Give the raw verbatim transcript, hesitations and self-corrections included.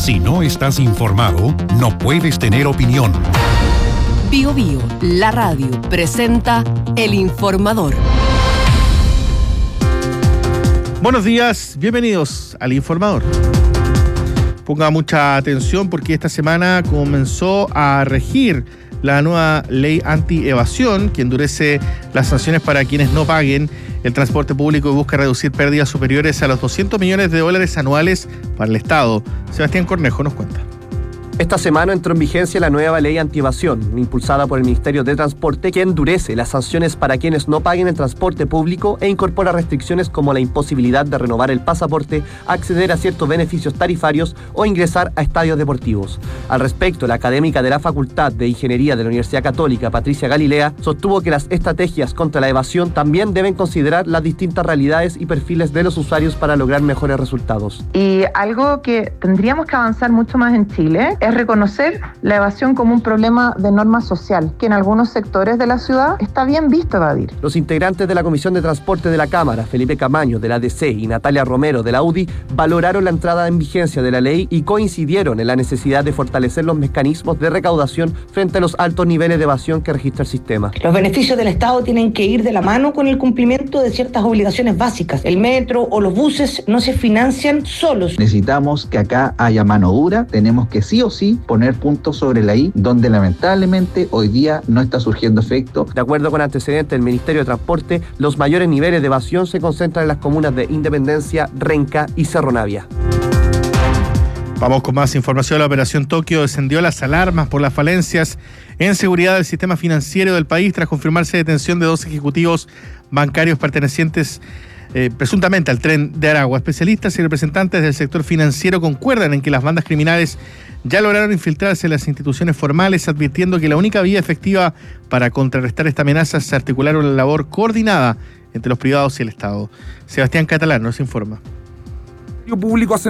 Si no estás informado, no puedes tener opinión. Bio Bio, la radio, presenta El Informador. Buenos días, bienvenidos al Informador. Ponga mucha atención porque esta semana comenzó a regir la nueva ley anti-evasión que endurece las sanciones para quienes no paguen el transporte público y busca reducir pérdidas superiores a los doscientos millones de dólares anuales para el Estado. Sebastián Cornejo nos cuenta. Esta semana entró en vigencia la nueva ley anti-evasión, impulsada por el Ministerio de Transporte, que endurece las sanciones para quienes no paguen el transporte público e incorpora restricciones como la imposibilidad de renovar el pasaporte, acceder a ciertos beneficios tarifarios o ingresar a estadios deportivos. Al respecto, la académica de la Facultad de Ingeniería de la Universidad Católica, Patricia Galilea, sostuvo que las estrategias contra la evasión también deben considerar las distintas realidades y perfiles de los usuarios para lograr mejores resultados. Y algo que tendríamos que avanzar mucho más en Chile es reconocer la evasión como un problema de norma social, que en algunos sectores de la ciudad está bien visto evadir. Los integrantes de la Comisión de Transporte de la Cámara, Felipe Camaño de la A D C y Natalia Romero de la U D I, valoraron la entrada en vigencia de la ley y coincidieron en la necesidad de fortalecer los mecanismos de recaudación frente a los altos niveles de evasión que registra el sistema. Los beneficios del Estado tienen que ir de la mano con el cumplimiento de ciertas obligaciones básicas. El metro o los buses no se financian solos. Necesitamos que acá haya mano dura, tenemos que sí o sí poner puntos sobre la I, donde lamentablemente hoy día no está surgiendo efecto. De acuerdo con antecedentes del Ministerio de Transporte, los mayores niveles de evasión se concentran en las comunas de Independencia, Renca y Cerro Navia. Vamos con más información. La Operación Tokio descendió las alarmas por las falencias en seguridad del sistema financiero del país tras confirmarse detención de dos ejecutivos bancarios pertenecientes Eh, presuntamente al Tren de Aragua. Especialistas y representantes del sector financiero concuerdan en que las bandas criminales ya lograron infiltrarse en las instituciones formales, advirtiendo que la única vía efectiva para contrarrestar esta amenaza es articular una labor coordinada entre los privados y el Estado. Sebastián Catalán nos informa. El Público